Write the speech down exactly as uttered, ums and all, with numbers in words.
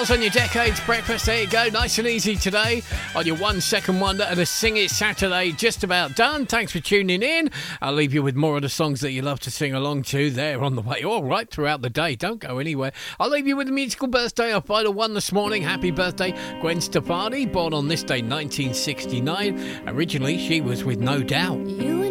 On your Decades Breakfast, there you go, nice and easy today on your one second wonder and a Sing It Saturday just about done. Thanks for tuning in. I'll leave you with more of the songs that you love to sing along to there on the way, all right, throughout the day. Don't go anywhere. I'll leave you with a musical birthday off by the one this morning. Happy birthday, Gwen Stefani, born on this day, nineteen sixty-nine. Originally, she was with No Doubt. You